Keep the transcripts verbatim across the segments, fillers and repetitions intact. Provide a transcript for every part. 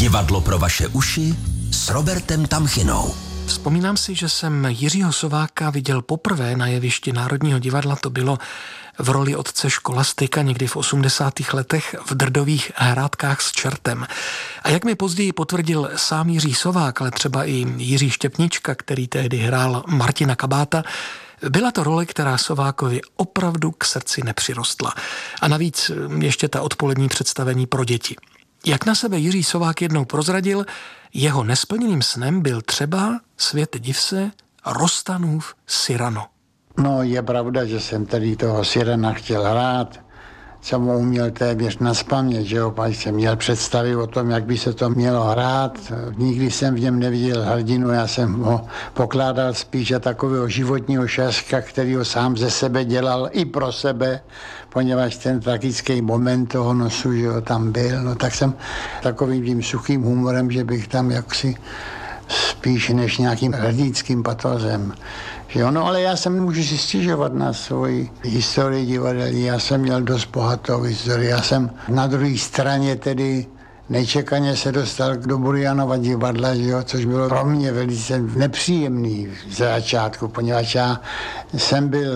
Divadlo pro vaše uši s Robertem Tamchinou. Vzpomínám si, že jsem Jiřího Sováka viděl poprvé na jevišti Národního divadla, to bylo v roli otce Školastika někdy v osmdesátých letech v Drdových hrádkách s čertem. A jak mi později potvrdil sám Jiří Sovák, ale třeba i Jiří Štěpnička, který tehdy hrál Martina Kabáta, byla to role, která Sovákovi opravdu k srdci nepřirostla. A navíc ještě ta odpolední představení pro děti. Jak na sebe Jiří Sovák jednou prozradil, jeho nesplněným snem byl třeba, světe div se, Rostanův Cyrano. No, je pravda, že jsem tady toho Cyrana chtěl hrát, co mu uměl téměř nazpaměť, že jo, pak jsem měl představy o tom, jak by se to mělo hrát. Nikdy jsem v něm neviděl hrdinu, já jsem ho pokládal spíš za takového životního šaška, který ho sám ze sebe dělal i pro sebe, poněvadž ten tragický moment toho nosu, že jo, tam byl, no tak jsem takovým tím suchým humorem, že bych tam jaksi spíš než nějakým hrdinským patozem. Jo, no ale já jsem můžu si stěžovat na svoji historii divadelní, já jsem měl dost bohatou historii, já jsem na druhé straně tedy nečekaně se dostal do Burianova divadla, že jo, což bylo pro mě velice nepříjemný v začátku, poněvadž já jsem byl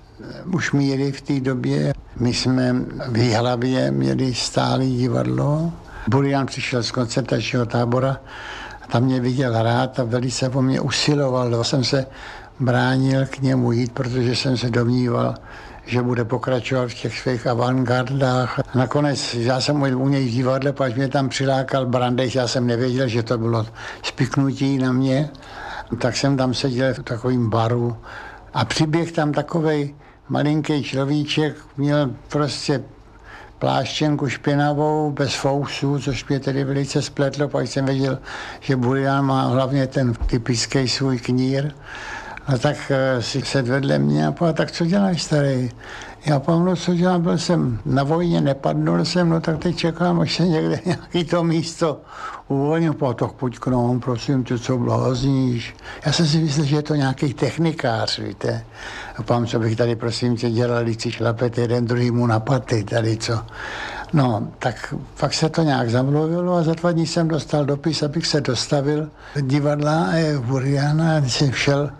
už míry v té době, my jsme v Jihlavě měli stálý divadlo, Burian přišel z koncentračního tábora, tam mě viděl hrát a velice po mě usiloval. Já jsem se bránil k němu jít, protože jsem se domníval, že bude pokračovat v těch svých avantgardách. Nakonec já jsem u něj v divadle, pak mě tam přilákal Brandejch, já jsem nevěděl, že to bylo spiknutí na mě. Tak jsem tam seděl v takovém baru a přiběh tam takovej malinký človíček, měl prostě pláštěnku špinavou, bez fousů, což mě tedy velice spletlo, pak jsem věděl, že Burian má hlavně ten typický svůj knír. A tak si sedl vedle mě a povedal, tak co děláš, starý? Já pamatuju, co dělám, byl jsem na vojně, nepadnul jsem, no tak teď čekám, až se někde nějaký to místo uvolním. Povedal, tak pojď k nám, prosím tě, co blázníš. Já jsem si myslel, že je to nějaký technikář, víte. A pám, co bych tady, prosím tě, dělal, když si šlapete jeden druhýmu na paty, tady co. No, tak fakt se to nějak zamluvilo a za dva dní jsem dostal dopis, abych se dostavil do divadla a Buriana, a když jsem šel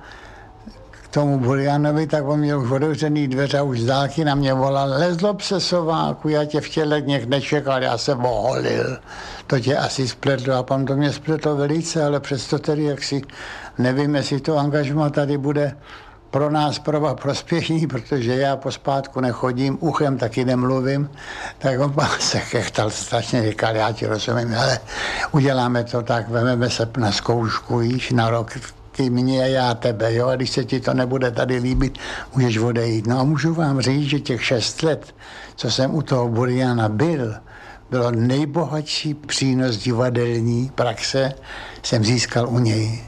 k tomu Burianovi, tak on měl už otevřený dveře a už z dálky na mě volal, lezlob se, Sováku, já tě v těle dněch nečekal, já se oholil. To tě asi spletlo a pan to mě spletlo velice, ale přesto tedy, jak si nevím, jestli to angažma tady bude pro nás prova prospěšný, protože já pospátku nechodím, uchem taky nemluvím, tak on se chechtal strašně, říkal, já ti rozumím, ale uděláme to tak, vememe se na zkoušku, již na rok, ty mě, já tebe, jo, a když se ti to nebude tady líbit, můžeš odejít. No a můžu vám říct, že těch šest let, co jsem u toho Buriana byl, bylo nejbohatší přínos divadelní praxe, jsem získal u něj.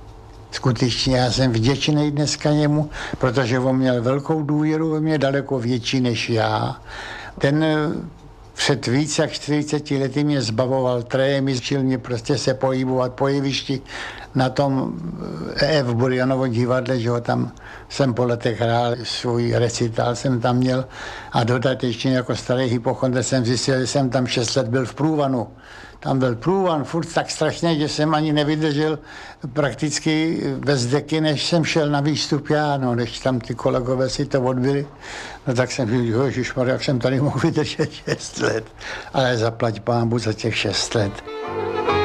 Skutečně já jsem vděčný dneska němu, protože on měl velkou důvěru ve mě, daleko větší než já. Ten před víc jak čtyřiceti lety mě zbavoval trémy, učil mě prostě se pohybovat po jevišti na tom E F Burianovo divadle, že ho tam jsem po letech hrál, svůj recital jsem tam měl a dodatečně jako starý hypochondr jsem zjistil, že jsem tam šest let byl v průvanu. Tam byl průvan, furt tak strašně, že jsem ani nevydržel prakticky bez deky, než jsem šel na výstup já, no, než tam ty kolegové si to odbyli. No tak jsem říkal, ježišmarja, jak jsem tady mohl vydržet šest let. Ale zaplať pánbu za těch šest let.